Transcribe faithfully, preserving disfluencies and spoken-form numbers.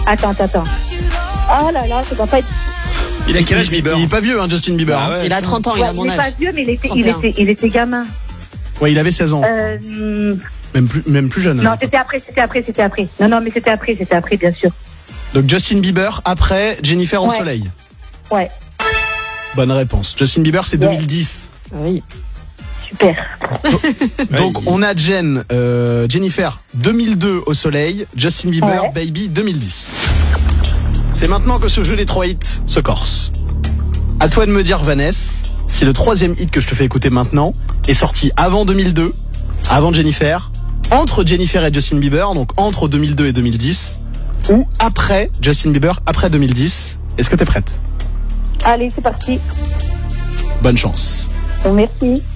Attends, attends, attends. Oh là là, ça doit pas être... Il a quel âge, Bieber? Il est pas vieux, hein, Justin Bieber. Ah ouais, Il a trente ans, il Ouais, a mon il est âge. pas vieux, mais il était, il trente et un. était, il était gamin. Ouais, il avait seize ans. Euh... Même plus, même plus jeune. Non, hein. c'était après, c'était après, c'était après. Non, non, mais c'était après, c'était après, bien sûr. Donc Justin Bieber après Jennifer au Ouais. soleil. Ouais, Bonne réponse. Justin Bieber, c'est Ouais. deux mille dix. Ah oui. super. Donc Ouais, il- on a Jen, euh, Jennifer deux mille deux au soleil, Justin Bieber, Ouais. Baby deux mille dix. C'est maintenant que ce jeu des trois hits se corse. À toi de me dire, Vanessa, si le troisième hit que je te fais écouter maintenant est sorti avant deux mille deux, avant Jennifer, entre Jennifer et Justin Bieber, donc entre deux mille deux et deux mille dix, ou après Justin Bieber, après deux mille dix. Est-ce que t'es prête? Allez, c'est parti. Bonne chance. Merci.